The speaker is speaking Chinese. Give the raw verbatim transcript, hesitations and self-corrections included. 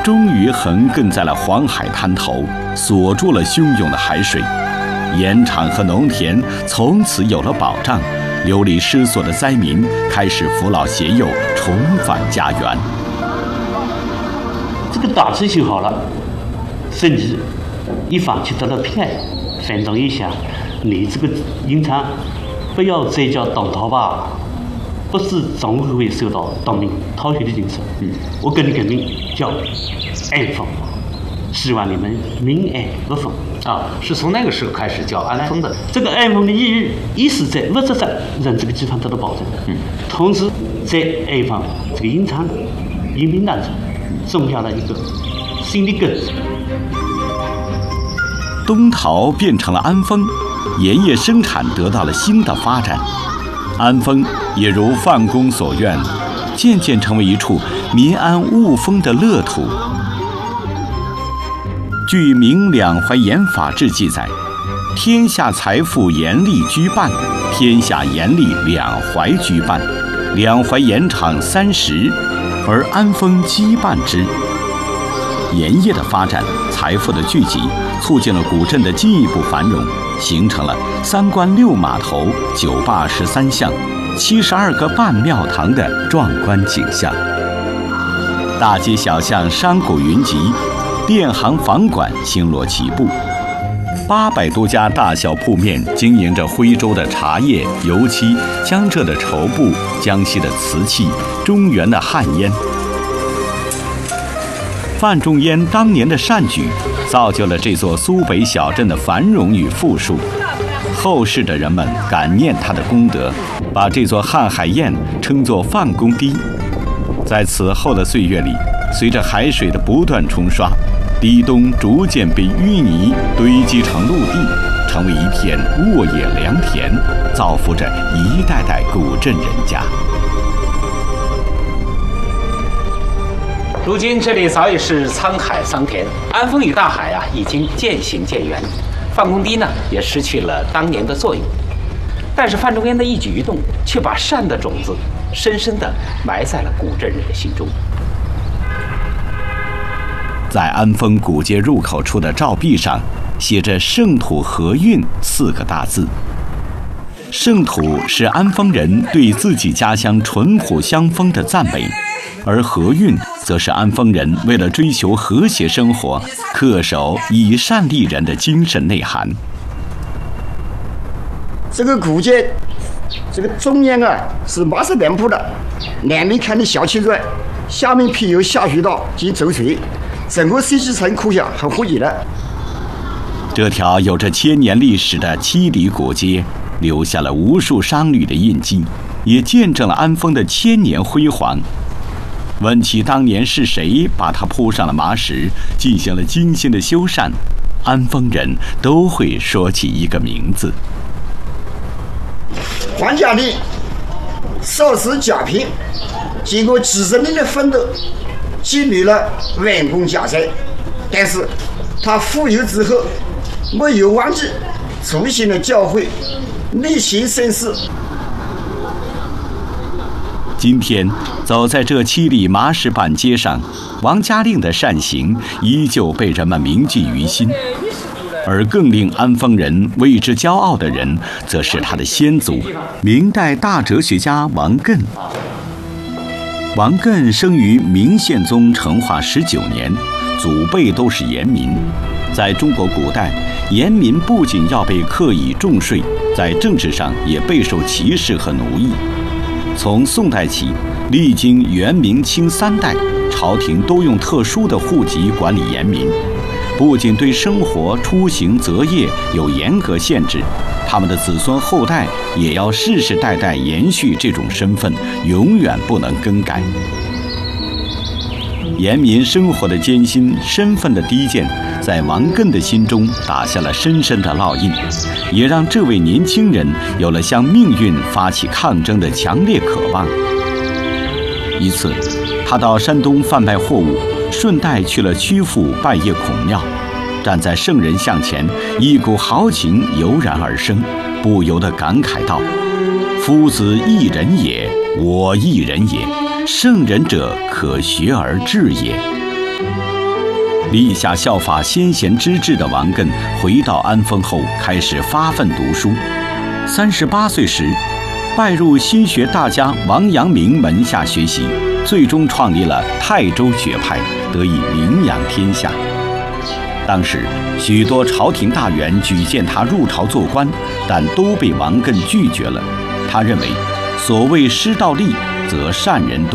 终于横亘在了黄海滩头，锁住了汹涌的海水。盐场和农田从此有了保障，流离失所的灾民开始扶老携幼，重返家园。 这个大致修好了，胜利一方取得了平安。反正一下，你这个盐场不要再叫东逃吧，不是总会受到党民逃学的警示。嗯，我跟你革命叫安丰，希望你们民安乐丰。 啊，是从那个时候开始叫安丰的。 这个安丰的意义，一是在物质上让这个地方得到保证，嗯，同时在安丰这个盐场人民当中种下了一个新的根。 东陶变成了安丰，盐业生产得到了新的发展。安丰也如范公所愿，渐渐成为一处民安物丰的乐土。据《明两淮盐法志》记载，天下财富盐利居半，天下盐利两淮居半，两淮盐场三十，而安丰羁绊之。盐业的发展，财富的聚集，促进了古镇的进一步繁荣，形成了三关六码头、九坝十三巷、七十二个半庙堂的壮观景象。大街小巷商贾云集，店行房馆星罗棋布，八百多家大小铺面经营着徽州的茶叶、油漆，江浙的绸布，江西的瓷器，中原的旱烟。范仲淹当年的善举，造就了这座苏北小镇的繁荣与富庶。后世的人们感念他的功德，把这座瀚海堰称作范公堤。在此后的岁月里，随着海水的不断冲刷，堤东逐渐被淤泥堆积成陆地，成为一片沃野良田，造福着一代代古镇人家。 如今这里早已是沧海桑田，安丰与大海啊已经渐行渐远，范公堤呢也失去了当年的作用。但是范仲淹的一举一动，却把善的种子深深地埋在了古镇人的心中。 在安丰古街入口处的照壁上，写着“圣土和韵”四个大字。圣土是安丰人对自己家乡淳朴乡风的赞美，而和韵则是安丰人为了追求和谐生活，恪守以善立人的精神内涵。 这个古街，这个中央啊是马式店铺的，南面看的小青砖，下面辟有下水道及走水，整个设计成可想很合理的。 这条有着千年历史的七里古街，留下了无数商旅的印记，也见证了安丰的千年辉煌。问起当年是谁把它铺上了麻石，进行了精心的修缮，安丰人都会说起一个名字。 黄家令少时甲平，经过几十年的奋斗，积累了完工家财，但是他富有之后没有忘记祖先的教诲，内心深思。 今天走在这七里麻石板街上，王家令的善行依旧被人们铭记于心。而更令安丰人为之骄傲的人，则是他的先祖，明代大哲学家王艮。王艮生于明宪宗成化十九年，祖辈都是盐民。在中国古代，盐民不仅要被课以重税，在政治上也备受歧视和奴役。从宋代起，历经元、明、清三代，朝廷都用特殊的户籍管理盐民。不仅对生活、出行、择业有严格限制，他们的子孙后代也要世世代代延续这种身份，永远不能更改。盐民生活的艰辛、身份的低贱，在王艮的心中打下了深深的烙印，也让这位年轻人有了向命运发起抗争的强烈渴望。一次，他到山东贩卖货物，顺带去了曲阜拜谒孔庙，站在圣人像前，一股豪情油然而生，不由得感慨道：“夫子一人也，我一人也，圣人者可学而至也。” 立下效法先贤之志的王艮，回到安丰后开始发奋读书。三十八岁时，拜入心学大家王阳明门下学习，最终创立了泰州学派，得以名扬天下。当时许多朝廷大员举荐他入朝做官，但都被王艮拒绝了。他认为，所谓师道立，则善人多。